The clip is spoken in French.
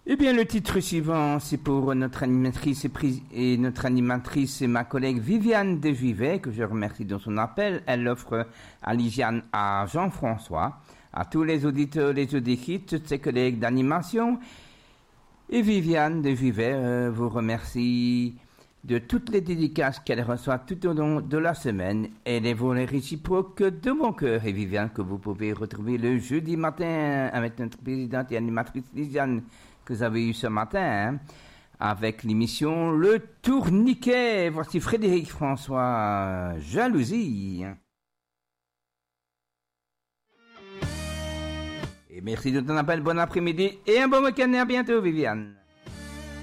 Eh bien, le titre suivant, c'est pour notre animatrice et ma collègue Viviane Desjuvet, que je remercie de son appel. Elle offre à Lisiane, à Jean-François, à tous les auditeurs, les auditrices, toutes ses collègues d'animation. Et Viviane Desjuvet vous remercie de toutes les dédicaces qu'elle reçoit tout au long de la semaine et les volets réciproques de mon cœur. Et Viviane, que vous pouvez retrouver le jeudi matin avec notre présidente et animatrice Lisiane, que vous avez eu ce matin, avec l'émission Le Tourniquet. Voici Frédéric François, Jalousie. Et merci de ton appel, bon après-midi et un bon week-end et à bientôt, Viviane.